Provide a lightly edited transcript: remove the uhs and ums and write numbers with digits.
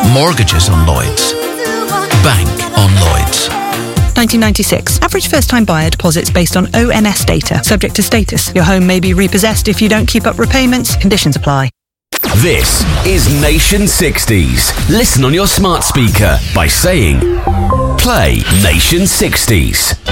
Mortgages on Lloyds. Bank on Lloyds. 1996. Average first-time buyer deposits based on ONS data. Subject to status. Your home may be repossessed if you don't keep up repayments. Conditions apply. This is Nation 60s. Listen on your smart speaker by saying, play Nation 60s.